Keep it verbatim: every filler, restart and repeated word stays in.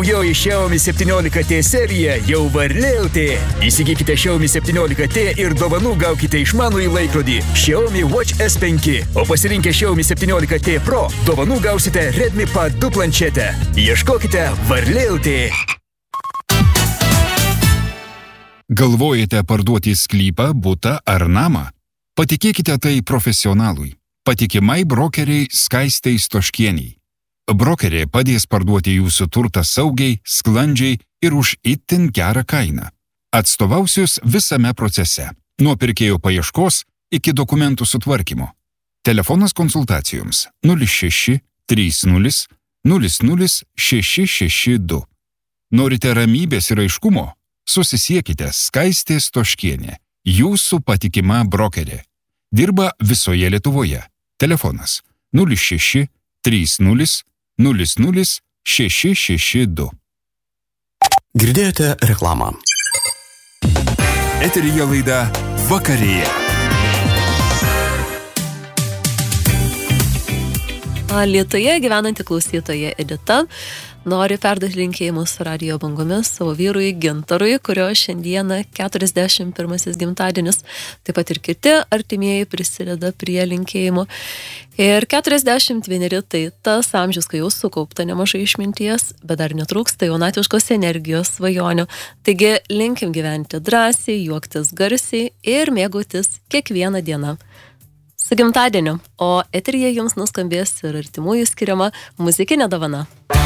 Naujoji Xiaomi septyniolika T serija jau varlė L T. Įsigykite Xiaomi septyniolika T ir dovanų gaukite išmanųjį laikrodį Xiaomi Watch S penki. O pasirinkę Xiaomi septyniolika T Pro, dovanų gausite Redmi Pad du planšetę. Ieškokite varlė L T. Galvojate parduoti sklypą, butą ar namą? Patikėkite tai profesionalui. Patikimai brokeriai Skaistei Stoškieniai. Brokerė padės parduoti jūsų turtą saugiai, sklandžiai ir už itin gerą kainą. Atstovausius visame procese, nuo pirkėjo paieškos iki dokumentų sutvarkymo. Telefonas konsultacijoms nulis šeši trys nulis nulis nulis šeši šeši du. Norite ramybės ir aiškumo? Susisiekite Skaistė Stoškienė, jūsų patikima brokerė. Dirba visoje Lietuvoje. Telefonas nulis šeši trys nulis nulis nulis šeši šeši du. Girdėjote reklamą. Eteryje laida Vakarėja. Lietuvoje gyvenanti klausytoja Edita nori perduoti linkėjimus radijo bangomis savo vyrui Gintarui, kurio šiandieną keturiasdešimt pirmasis gimtadienis. Taip pat ir kiti artimieji prisideda prie linkėjimų. Ir keturiasdešimt vieneri tai tas amžius, kai jau sukaupta nemažai išminties, bet dar netrūksta jaunatviškos energijos, svajonių. Taigi linkim gyventi drąsiai, juoktis garsiai ir mėgautis kiekvieną dieną. Su gimtadieniu, o eteryje jums nuskambės ir artimųjų skiriama muzikinė dovana.